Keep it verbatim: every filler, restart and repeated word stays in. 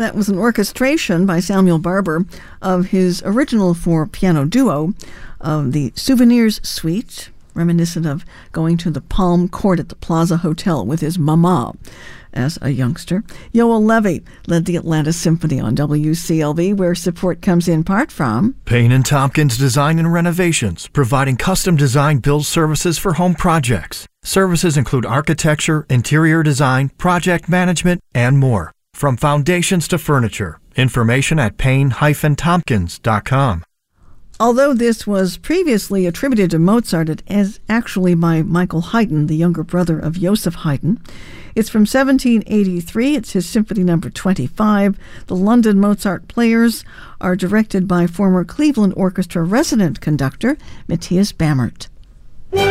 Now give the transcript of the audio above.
That was an orchestration by Samuel Barber of his original four-piano duo of the Souvenirs Suite, reminiscent of going to the Palm Court at the Plaza Hotel with his mama as a youngster. Yoel Levy led the Atlanta Symphony on W C L V, where support comes in part from Payne and Tompkins Design and Renovations, providing custom design build services for home projects. Services include architecture, interior design, project management, and more. From foundations to furniture. Information at payne dash tompkins dot com. Although this was previously attributed to Mozart, it is actually by Michael Haydn, the younger brother of Joseph Haydn. It's from seventeen eighty-three. It's his Symphony Number twenty-five. The London Mozart Players are directed by former Cleveland Orchestra resident conductor Matthias Bammert.